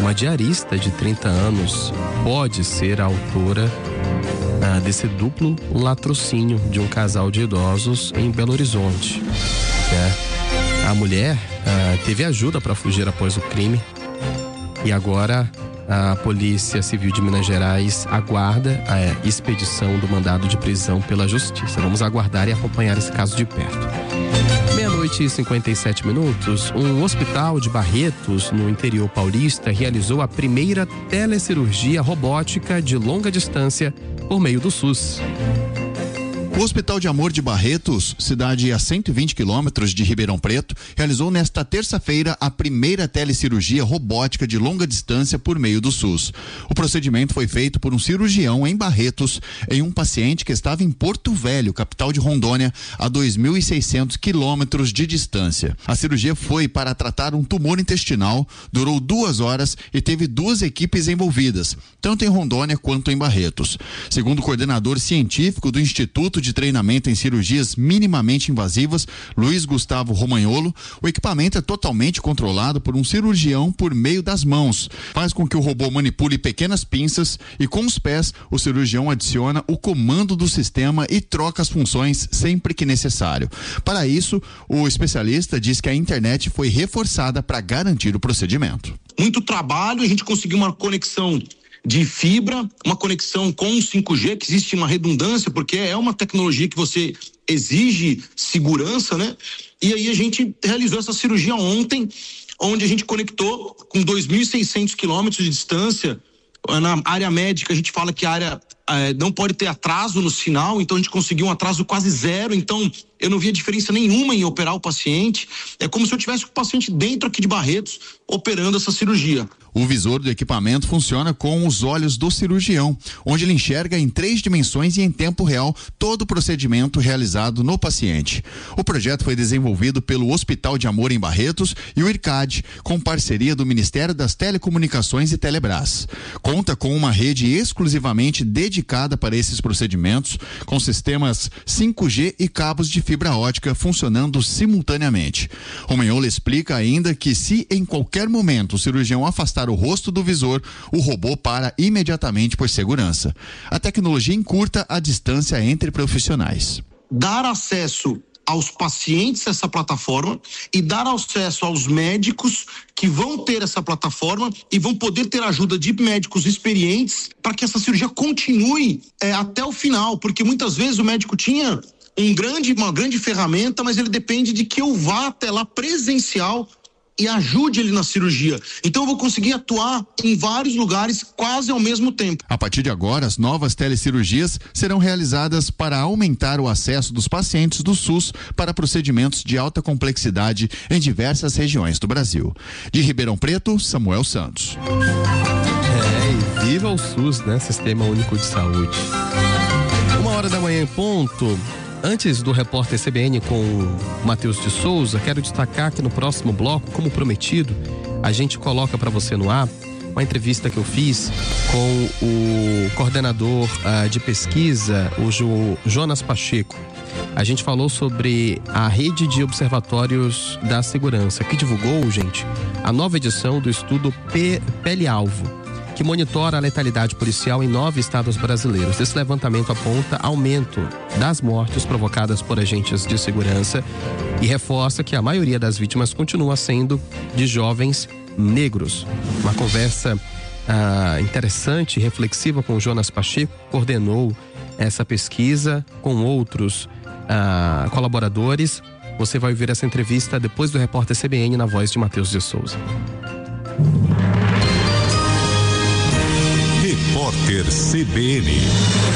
uma diarista de 30 anos pode ser a autora desse duplo latrocínio de um casal de idosos em Belo Horizonte, né? A mulher teve ajuda para fugir após o crime e agora a Polícia Civil de Minas Gerais aguarda a expedição do mandado de prisão pela Justiça. Vamos aguardar e acompanhar esse caso de perto. 12:57. Um hospital de Barretos, no interior paulista, realizou a primeira telecirurgia robótica de longa distância por meio do SUS. O Hospital de Amor de Barretos, cidade a 120 quilômetros de Ribeirão Preto, realizou nesta terça-feira a primeira telecirurgia robótica de longa distância por meio do SUS. O procedimento foi feito por um cirurgião em Barretos, em um paciente que estava em Porto Velho, capital de Rondônia, a 2.600 quilômetros de distância. A cirurgia foi para tratar um tumor intestinal, durou 2 horas e teve 2 equipes envolvidas, tanto em Rondônia quanto em Barretos. Segundo o coordenador científico do Instituto de Treinamento em Cirurgias Minimamente Invasivas, Luiz Gustavo Romagnolo, o equipamento é totalmente controlado por um cirurgião por meio das mãos. Faz com que o robô manipule pequenas pinças e com os pés o cirurgião adiciona o comando do sistema e troca as funções sempre que necessário. Para isso, o especialista diz que a internet foi reforçada para garantir o procedimento. Muito trabalho, a gente conseguiu uma conexão de fibra, uma conexão com o 5G, que existe uma redundância, porque é uma tecnologia que você exige segurança, né? E aí a gente realizou essa cirurgia ontem, onde a gente conectou com 2.600 quilômetros de distância. Na área médica, a gente fala que a área não pode ter atraso no sinal, então a gente conseguiu um atraso quase 0, então eu não via diferença nenhuma em operar o paciente. É como se eu tivesse o paciente dentro aqui de Barretos, operando essa cirurgia. O visor do equipamento funciona com os olhos do cirurgião, onde ele enxerga em 3 dimensões e em tempo real todo o procedimento realizado no paciente. O projeto foi desenvolvido pelo Hospital de Amor em Barretos e o IRCAD, com parceria do Ministério das Telecomunicações e Telebrás. Conta com uma rede exclusivamente dedicada para esses procedimentos, com sistemas 5G e cabos de fibra ótica funcionando simultaneamente. Romagnolo explica ainda que se em qualquer momento o cirurgião afastar o rosto do visor, o robô para imediatamente por segurança. A tecnologia encurta a distância entre profissionais. Dar acesso aos pacientes a essa plataforma e dar acesso aos médicos que vão ter essa plataforma e vão poder ter ajuda de médicos experientes para que essa cirurgia continue até o final, porque muitas vezes o médico tinha uma grande ferramenta, mas ele depende de que eu vá até lá presencial e ajude ele na cirurgia. Então eu vou conseguir atuar em vários lugares quase ao mesmo tempo. A partir de agora, as novas telecirurgias serão realizadas para aumentar o acesso dos pacientes do SUS para procedimentos de alta complexidade em diversas regiões do Brasil. De Ribeirão Preto, Samuel Santos. E viva o SUS, né? Sistema Único de Saúde. 1h em ponto. Antes do repórter CBN com Matheus de Souza, quero destacar que no próximo bloco, como prometido, a gente coloca para você no ar uma entrevista que eu fiz com o coordenador de pesquisa, o Jonas Pacheco. A gente falou sobre a rede de observatórios da segurança, que divulgou, gente, a nova edição do estudo Pele-Alvo, que monitora a letalidade policial em 9 estados brasileiros. Esse levantamento aponta aumento das mortes provocadas por agentes de segurança e reforça que a maioria das vítimas continua sendo de jovens negros. Uma conversa interessante e reflexiva com o Jonas Pacheco, coordenou essa pesquisa com outros colaboradores. Você vai ouvir essa entrevista depois do repórter CBN na voz de Matheus de Souza. Repórter CBN.